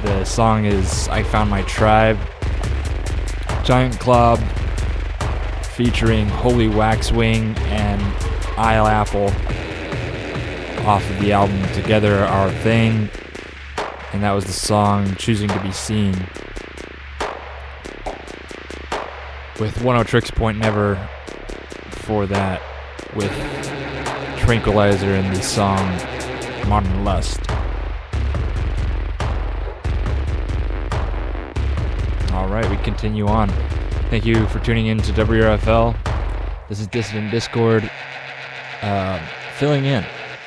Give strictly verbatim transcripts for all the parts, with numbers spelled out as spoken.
The song is I Found My Tribe. Giant Club featuring Holy Waxwing and Isle Apple off of the album Together Our Thing. And that was the song Choosing to Be Seen. With One O Tricks Point Never before that, with Tranquilizer and the song Modern Lust. Alright, we continue on. Thank you for tuning in to W R F L. This is Dissident Discord, uh, filling in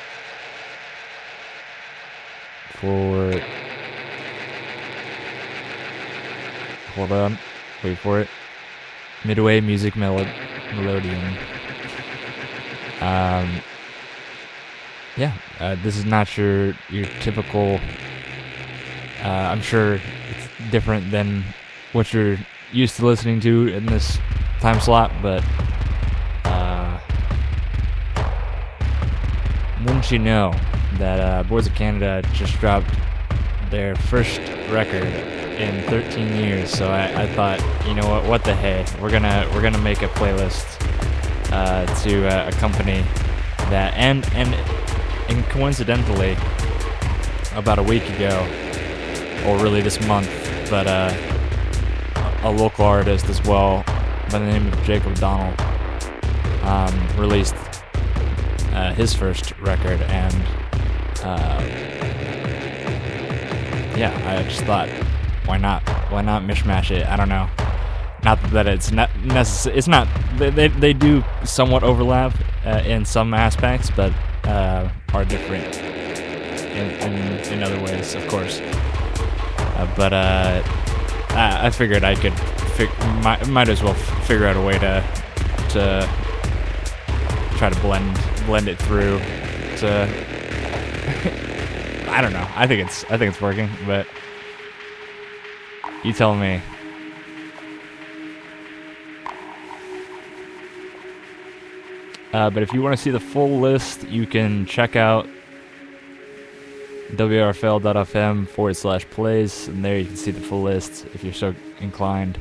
for... Hold on, wait for it. Midway Music Melo- Melodium. Um, yeah, uh, this is not your your typical. Uh, I'm sure it's different than what you're used to listening to in this time slot, but uh, wouldn't you know that uh, Boards of Canada just dropped their first record in thirteen years? So I, I thought, you know what, what the hey, we're gonna we're gonna make a playlist uh, to uh, accompany that, and and and coincidentally, about a week ago, or really this month, but uh, a local artist as well by the name of Jacob Donald um, released uh, his first record, and uh, yeah, I just thought, why not? Why not mishmash it? I don't know. Not that it's not necessary. It's not. They, they they do somewhat overlap uh, in some aspects, but uh, are different in, in in other ways, of course. Uh, but uh, I, I figured I could fig- might might as well f- figure out a way to to try to blend blend it through. To I don't know. I think it's I think it's working, but you tell me. Uh, but if you want to see the full list, you can check out W R F L dot F M forward slash plays, and there you can see the full list if you're so inclined.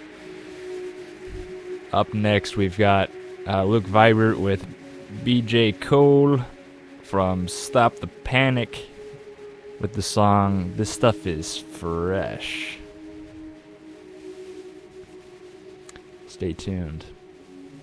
Up next, we've got uh, Luke Vibert with B J Cole from Stop the Panic with the song This Stuff Is Fresh. Stay tuned.